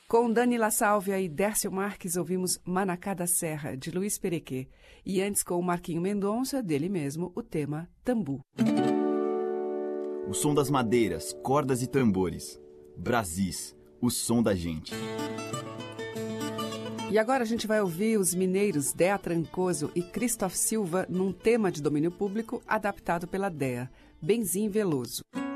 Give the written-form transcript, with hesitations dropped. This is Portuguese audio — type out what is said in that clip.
Com Dani La Sálvia e Dércio Marques, ouvimos Manacá da Serra, de Luiz Perequê. E antes, com o Marquinho Mendonça, dele mesmo, o tema Tambu. O som das madeiras, cordas e tambores. Brasis, o som da gente. E agora a gente vai ouvir os mineiros Dea Trancoso e Christoph Silva num tema de domínio público adaptado pela Dea, Benzim Veloso.